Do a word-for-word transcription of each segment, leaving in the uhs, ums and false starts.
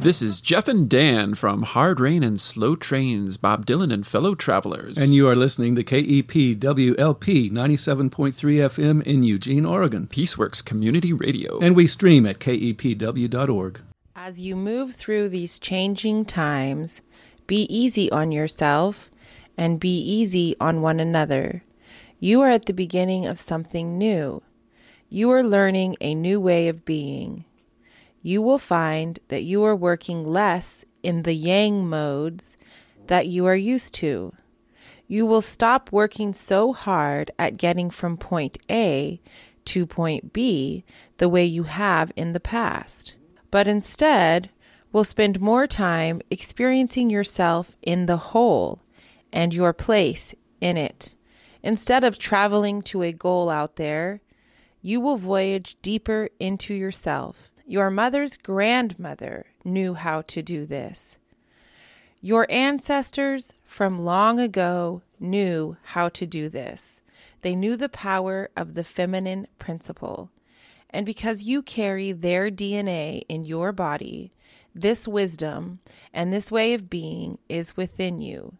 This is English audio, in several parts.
This is Jeff and Dan from Hard Rain and Slow Trains, Bob Dylan and Fellow Travelers. And you are listening to K E P W L P ninety-seven point three F M in Eugene, Oregon. Peaceworks Community Radio. And we stream at K E P W dot org. As you move through these changing times, be easy on yourself and be easy on one another. You are at the beginning of something new. You are learning a new way of being. You will find that you are working less in the yang modes that you are used to. You will stop working so hard at getting from point A to point B the way you have in the past, but instead will spend more time experiencing yourself in the whole and your place in it. Instead of traveling to a goal out there, you will voyage deeper into yourself. Your mother's grandmother knew how to do this. Your ancestors from long ago knew how to do this. They knew the power of the feminine principle. And because you carry their D N A in your body, this wisdom and this way of being is within you.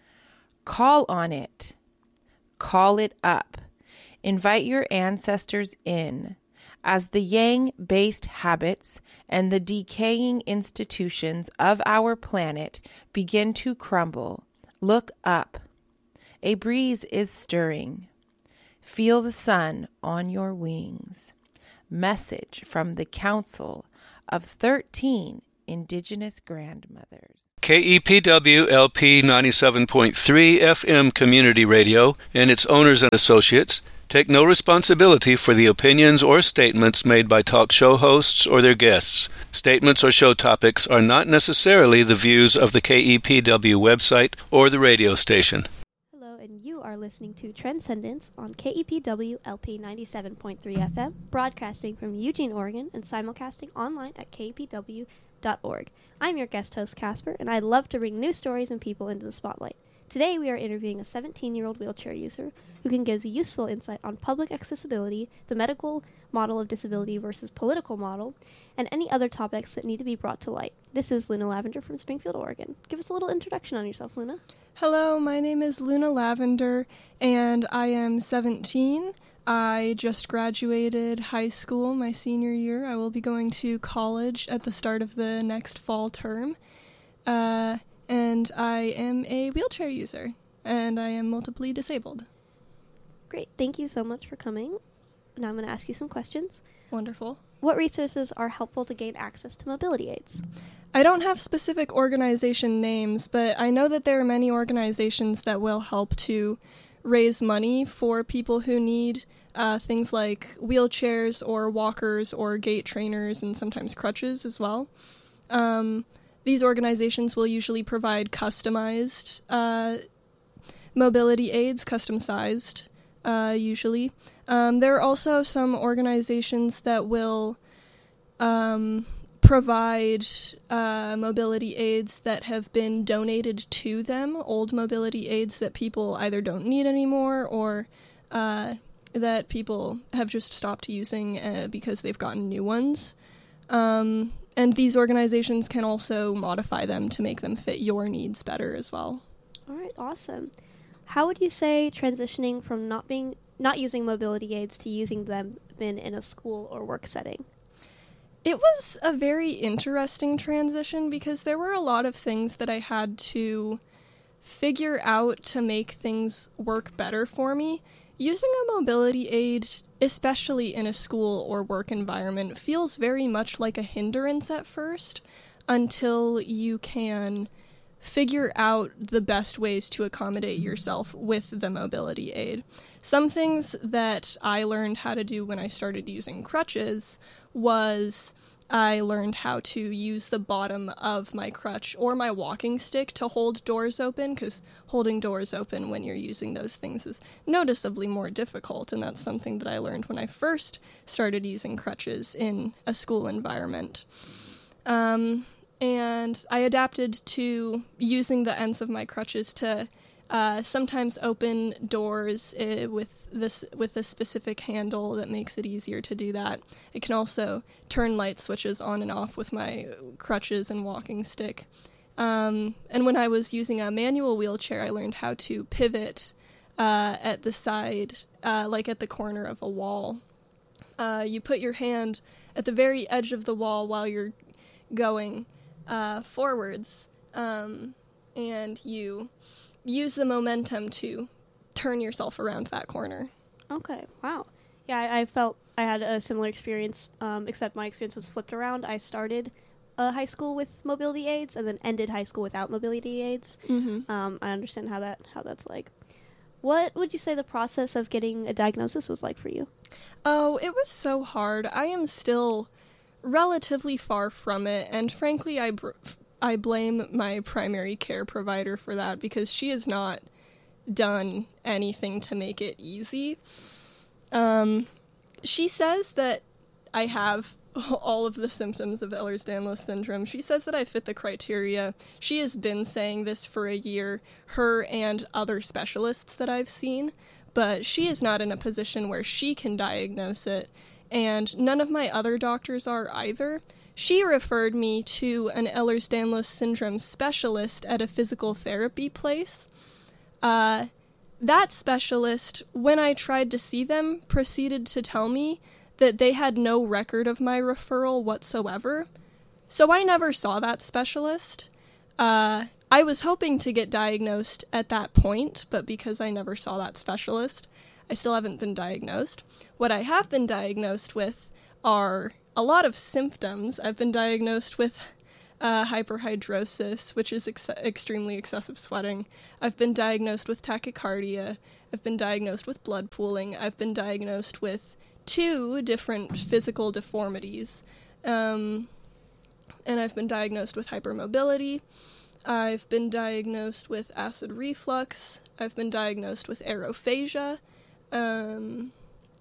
Call on it. Call it up. Invite your ancestors in. As the yang-based habits and the decaying institutions of our planet begin to crumble, look up. A breeze is stirring. Feel the sun on your wings. Message from the Council of thirteen Indigenous Grandmothers. K E P W L P ninety-seven point three F M Community Radio and its owners and associates take no responsibility for the opinions or statements made by talk show hosts or their guests. Statements or show topics are not necessarily the views of the K E P W website or the radio station. Hello, and you are listening to Transcendence on K E P W L P ninety-seven point three F M, broadcasting from Eugene, Oregon, and simulcasting online at K E P W dot org. I'm your guest host, Casper, and I love to bring new stories and people into the spotlight. Today, we are interviewing a seventeen-year-old wheelchair user who can give useful insight on public accessibility, the medical model of disability versus political model, and any other topics that need to be brought to light. This is Luna Lavender from Springfield, Oregon. Give us a little introduction on yourself, Luna. Hello, my name is Luna Lavender, and I am seventeen. I just graduated high school my senior year. I will be going to college at the start of the next fall term. Uh... And I am a wheelchair user, and I am multiply disabled. Great. Thank you so much for coming. Now I'm going to ask you some questions. Wonderful. What resources are helpful to gain access to mobility aids? I don't have specific organization names, but I know that there are many organizations that will help to raise money for people who need uh, things like wheelchairs or walkers or gait trainers and sometimes crutches as well. Um... These organizations will usually provide customized uh, mobility aids, custom-sized, uh, usually. Um, there are also some organizations that will um, provide uh, mobility aids that have been donated to them, old mobility aids that people either don't need anymore or uh, that people have just stopped using uh, because they've gotten new ones. Um... And these organizations can also modify them to make them fit your needs better as well. All right, awesome. How would you say transitioning from not being not using mobility aids to using them been in a school or work setting? It was a very interesting transition because there were a lot of things that I had to figure out to make things work better for me. Using a mobility aid, especially in a school or work environment, feels very much like a hindrance at first until you can figure out the best ways to accommodate yourself with the mobility aid. Some things that I learned how to do when I started using crutches was I learned how to use the bottom of my crutch or my walking stick to hold doors open, because holding doors open when you're using those things is noticeably more difficult, and that's something that I learned when I first started using crutches in a school environment. Um, and I adapted to using the ends of my crutches to uh, sometimes open doors uh, with this with a specific handle that makes it easier to do that. It can also turn light switches on and off with my crutches and walking stick. Um, and when I was using a manual wheelchair, I learned how to pivot uh, at the side, uh, like at the corner of a wall. Uh, you put your hand at the very edge of the wall while you're going uh, forwards, um, and you use the momentum to turn yourself around that corner. Okay, wow. Yeah, I, I felt I had a similar experience, um, except my experience was flipped around. I started uh, high school with mobility aids and then ended high school without mobility aids. Mm-hmm. Um, I understand how that how that's like. What would you say the process of getting a diagnosis was like for you? Oh, it was so hard. I am still relatively far from it, and frankly, I, br- I blame my primary care provider for that, because she has not done anything to make it easy. Um, she says that I have all of the symptoms of Ehlers-Danlos syndrome. She says that I fit the criteria. She has been saying this for a year, her and other specialists that I've seen, but she is not in a position where she can diagnose it, and none of my other doctors are either. She referred me to an Ehlers-Danlos syndrome specialist at a physical therapy place. Uh, that specialist, when I tried to see them, proceeded to tell me that they had no record of my referral whatsoever. So I never saw that specialist. Uh, I was hoping to get diagnosed at that point, but because I never saw that specialist, I still haven't been diagnosed. What I have been diagnosed with are a lot of symptoms. I've been diagnosed with uh, hyperhidrosis, which is ex- extremely excessive sweating. I've been diagnosed with tachycardia. I've been diagnosed with blood pooling. I've been diagnosed with two different physical deformities. Um, and I've been diagnosed with hypermobility. I've been diagnosed with acid reflux. I've been diagnosed with aerophagia. Um,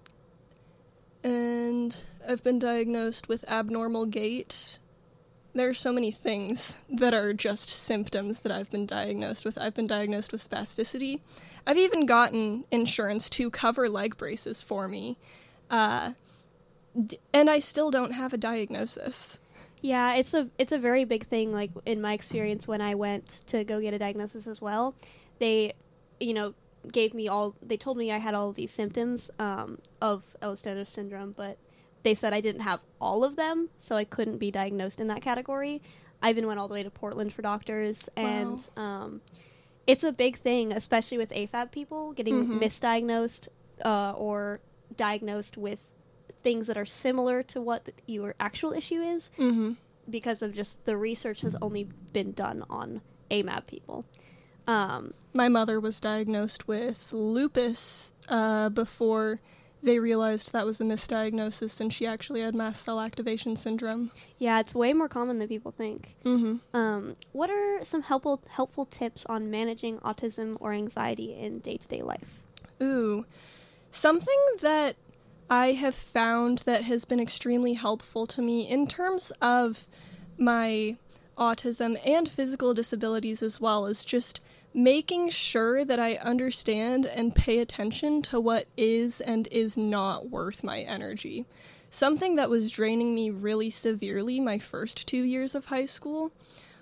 and I've been diagnosed with abnormal gait. There are so many things that are just symptoms that I've been diagnosed with. I've been diagnosed with spasticity. I've even gotten insurance to cover leg braces for me. Uh, d- and I still don't have a diagnosis. Yeah, it's a it's a very big thing. Like in my experience, when I went to go get a diagnosis as well, they, you know, gave me all. They told me I had all of these symptoms um, of Ehlers-Danlos syndrome, but they said I didn't have all of them, so I couldn't be diagnosed in that category. I even went all the way to Portland for doctors, and Wow. um, it's a big thing, especially with A F A B people getting Mhm. misdiagnosed uh, or diagnosed with things that are similar to what th- your actual issue is, Mm-hmm. because of just the research has only been done on A M A B people. Um, My mother was diagnosed with lupus uh, before they realized that was a misdiagnosis, and she actually had mast cell activation syndrome. yeah, it's way more common than people think. Mm-hmm. Um, what are some helpful helpful tips on managing autism or anxiety in day-to-day life? Ooh. Something that I have found that has been extremely helpful to me in terms of my autism and physical disabilities as well is just making sure that I understand and pay attention to what is and is not worth my energy. Something that was draining me really severely my first two years of high school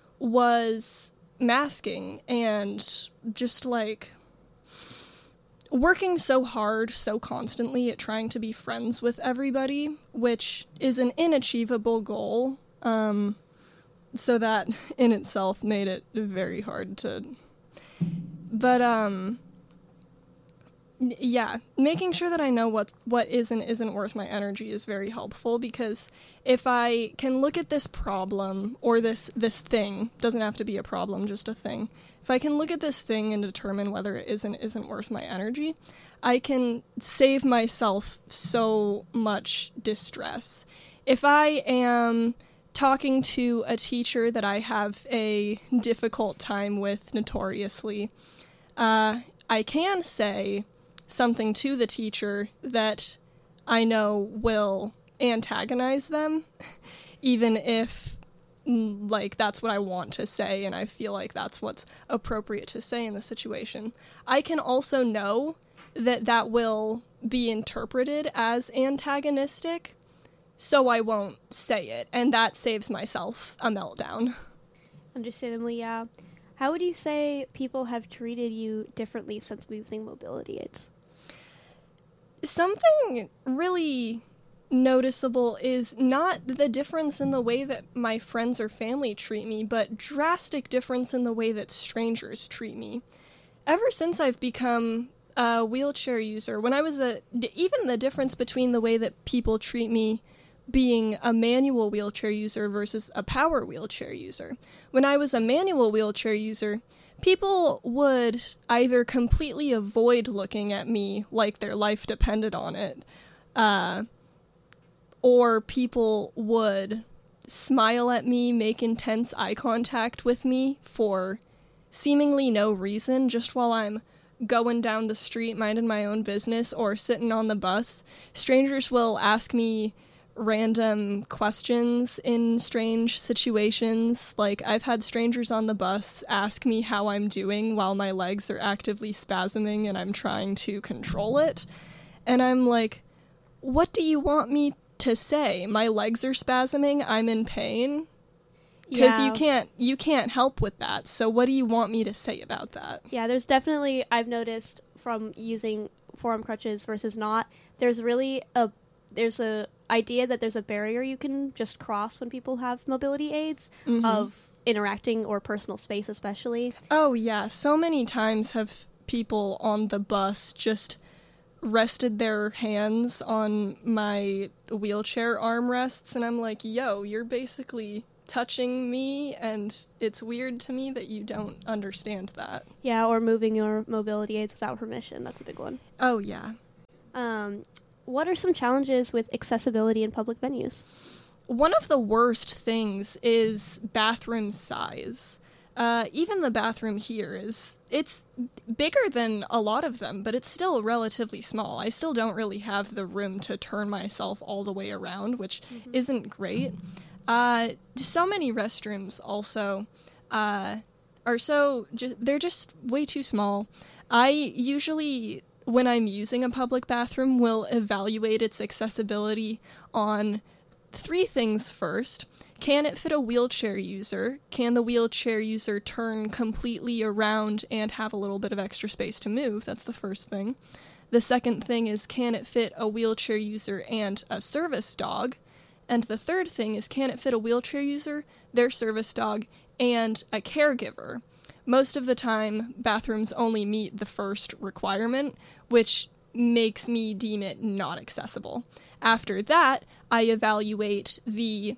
was masking and just like working so hard, so constantly at trying to be friends with everybody, which is an inachievable goal. Um, so that in itself made it very hard to... But, um... yeah, making sure that I know what what is and isn't worth my energy is very helpful, because if I can look at this problem, or this, this thing, doesn't have to be a problem, just a thing, if I can look at this thing and determine whether it is and isn't worth my energy, I can save myself so much distress. If I am talking to a teacher that I have a difficult time with notoriously, uh, I can say something to the teacher that I know will antagonize them, even if mm, like that's what I want to say, and I feel like that's what's appropriate to say in the situation. I can also know that that will be interpreted as antagonistic, so I won't say it, and that saves myself a meltdown. Understandably, yeah. How would you say people have treated you differently since using mobility aids? Something really noticeable is not the difference in the way that my friends or family treat me, but drastic difference in the way that strangers treat me. Ever since I've become a wheelchair user, when I was a, even the difference between the way that people treat me being a manual wheelchair user versus a power wheelchair user. When I was a manual wheelchair user, people would either completely avoid looking at me like their life depended on it, uh, or people would smile at me, make intense eye contact with me for seemingly no reason, just while I'm going down the street minding my own business or sitting on the bus. Strangers will ask me random questions in strange situations. Like, I've had strangers on the bus ask me how I'm doing while my legs are actively spasming and I'm trying to control it. And I'm like, what do you want me to say? My legs are spasming, I'm in pain? Because Yeah. you can't you can't help with that. So what do you want me to say about that? Yeah, there's definitely, I've noticed from using forearm crutches versus not, there's really a, there's a idea that there's a barrier you can just cross when people have mobility aids, Mhm. of interacting or personal space especially. Oh yeah, so many times have people on the bus just rested their hands on my wheelchair armrests, and I'm like, yo, you're basically touching me, and it's weird to me that you don't understand that. Yeah, or moving your mobility aids without permission. That's a big one. Oh yeah. Um, what are some challenges with accessibility in public venues? One of the worst things is bathroom size. Uh, even the bathroom here is, it's bigger than a lot of them, but it's still relatively small. I still don't really have the room to turn myself all the way around, which mm-hmm. isn't great. Uh, so many restrooms also uh, are so, ju- they're just way too small. I usually, when I'm using a public bathroom, will evaluate its accessibility on three things first. Can it fit a wheelchair user? Can the wheelchair user turn completely around and have a little bit of extra space to move? That's the first thing. The second thing is, can it fit a wheelchair user and a service dog? And the third thing is, can it fit a wheelchair user, their service dog, and a caregiver? Most of the time, bathrooms only meet the first requirement, which makes me deem it not accessible. After that, I evaluate the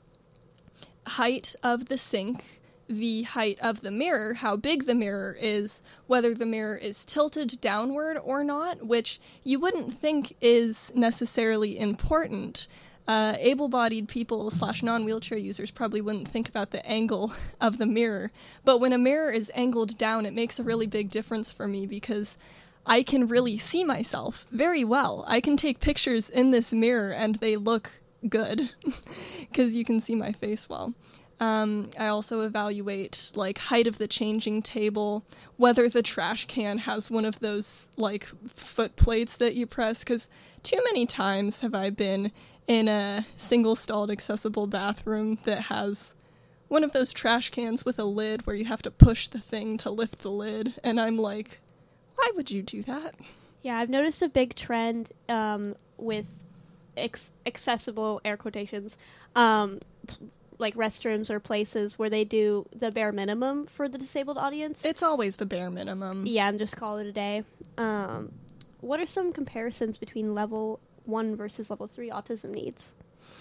height of the sink, the height of the mirror, how big the mirror is, whether the mirror is tilted downward or not, which you wouldn't think is necessarily important. Uh, able-bodied people slash non-wheelchair users probably wouldn't think about the angle of the mirror, but when a mirror is angled down, it makes a really big difference for me because I can really see myself very well. I can take pictures in this mirror and they look good because you can see my face well. Um, I also evaluate, like, height of the changing table, whether the trash can has one of those, like, foot plates that you press, because too many times have I been in a single-stalled accessible bathroom that has one of those trash cans with a lid where you have to push the thing to lift the lid, and I'm like, why would you do that? Yeah, I've noticed a big trend um, with ex- accessible, air quotations, um, like restrooms or places where they do the bare minimum for the disabled audience. It's always the bare minimum. Yeah, and just call it a day. Um, what are some comparisons between level one versus level three autism needs?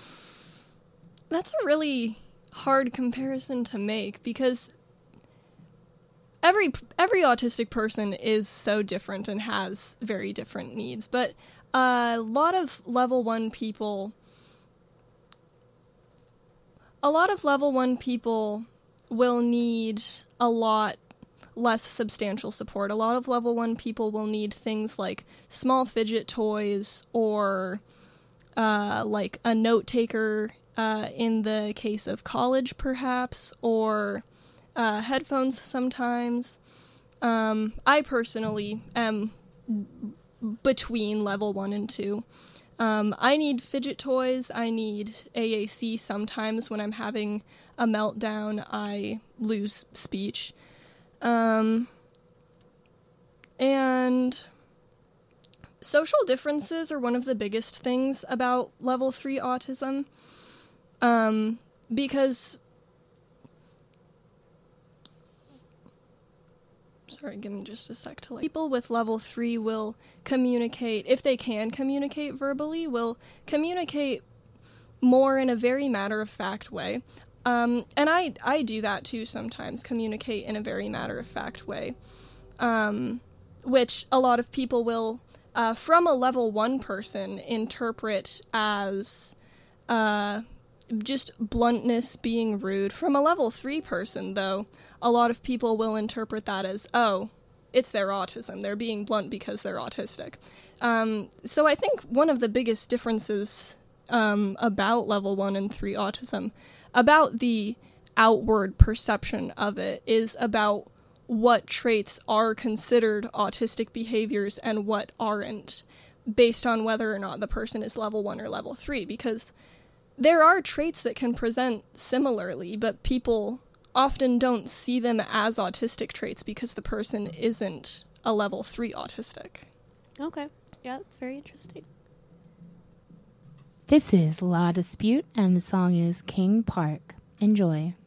That's a really hard comparison to make because every every autistic person is so different and has very different needs. But a lot of level one people, a lot of level one people will need a lot less substantial support. A lot of level one people will need things like small fidget toys or uh, like a note taker uh, in the case of college, perhaps, or uh, headphones sometimes. Um, I personally am between level one and two. Um, I need fidget toys. I need A A C sometimes. When I'm having a meltdown, I lose speech. Um, and social differences are one of the biggest things about level three autism. Um, because... Sorry, give me just a sec to like... People with level three will communicate, if they can communicate verbally, will communicate more in a very matter-of-fact way. Um, and I, I do that too sometimes, communicate in a very matter-of-fact way. Um, which a lot of people will, uh, from a level one person, interpret as uh, just bluntness, being rude. From a level three person, though, a lot of people will interpret that as, oh, it's their autism. They're being blunt because they're autistic. Um, so I think one of the biggest differences um, about level one and three autism, about the outward perception of it, is about what traits are considered autistic behaviors and what aren't, based on whether or not the person is level one or level three. Because there are traits that can present similarly, but people often don't see them as autistic traits because the person isn't a level three autistic. Okay. Yeah, that's very interesting. This is La Dispute, and the song is King Park. Enjoy.